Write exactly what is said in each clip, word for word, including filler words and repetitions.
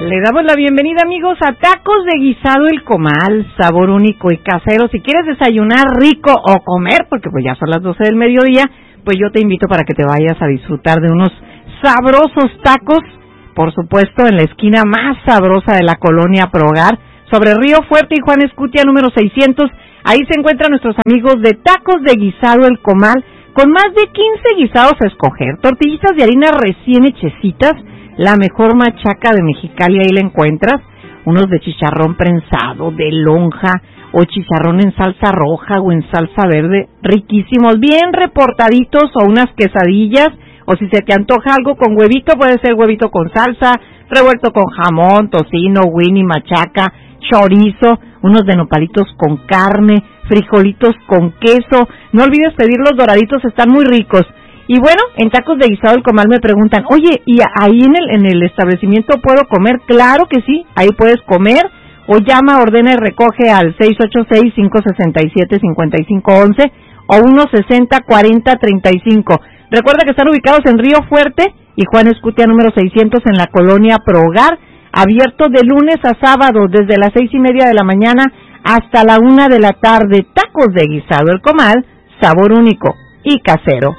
Le damos la bienvenida, amigos, a Tacos de Guisado El Comal, sabor único y casero. Si quieres desayunar rico o comer, porque pues ya son las doce del mediodía, pues yo te invito para que te vayas a disfrutar de unos sabrosos tacos, por supuesto, en la esquina más sabrosa de la colonia Progar, sobre Río Fuerte y Juan Escutia, número seiscientos. Ahí se encuentran nuestros amigos de Tacos de Guisado El Comal, con más de quince guisados a escoger, tortillitas de harina recién hechecitas, la mejor machaca de Mexicali, ahí la encuentras, unos de chicharrón prensado, de lonja, o chicharrón en salsa roja o en salsa verde, riquísimos, bien reportaditos, o unas quesadillas, o si se te antoja algo con huevito, puede ser huevito con salsa, revuelto con jamón, tocino, winnie, machaca, chorizo, unos de nopalitos con carne, frijolitos con queso. No olvides pedir los doraditos, están muy ricos. Y bueno, en Tacos de Guisado El Comal me preguntan, oye, ¿y ahí en el, en el establecimiento puedo comer? Claro que sí, ahí puedes comer, o llama, ordena y recoge al seis ocho seis, cinco seis siete, cinco cinco uno uno o uno sesenta, cuarenta, treinta y cinco. Recuerda que están ubicados en Río Fuerte y Juan Escutia número seiscientos en la colonia Progar, abierto de lunes a sábado desde las seis y media de la mañana hasta la una de la tarde. Tacos de Guisado El Comal, sabor único y casero.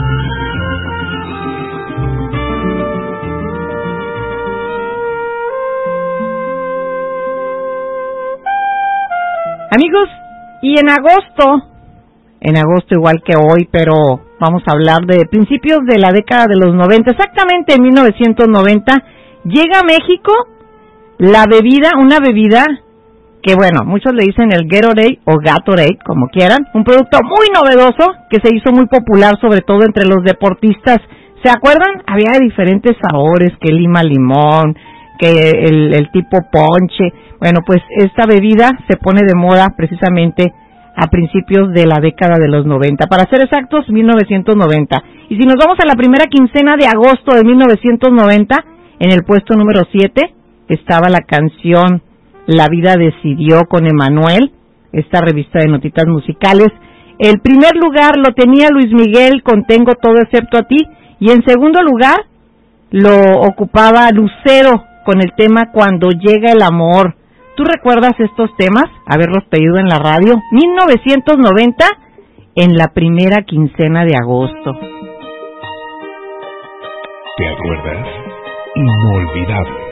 Amigos, y en agosto, en agosto igual que hoy, pero vamos a hablar de principios de la década de los noventa, exactamente en mil novecientos noventa, llega a México la bebida, una bebida que bueno, muchos le dicen el Gatorade o Gatorade, como quieran, un producto muy novedoso que se hizo muy popular sobre todo entre los deportistas. ¿Se acuerdan? Había diferentes sabores, que lima limón, que el, el tipo ponche. Bueno, pues esta bebida se pone de moda precisamente a principios de la década de los noventa, para ser exactos, mil novecientos noventa. Y si nos vamos a la primera quincena de agosto de mil novecientos noventa, en el puesto número siete estaba la canción La Vida Decidió con Emanuel, esta revista de notitas musicales. El primer lugar lo tenía Luis Miguel con Tengo Todo Excepto a Ti, y en segundo lugar lo ocupaba Lucero con el tema Cuando Llega el Amor. ¿Tú recuerdas estos temas? Haberlos pedido en la radio. mil novecientos noventa, en la primera quincena de agosto. ¿Te acuerdas? Inolvidable.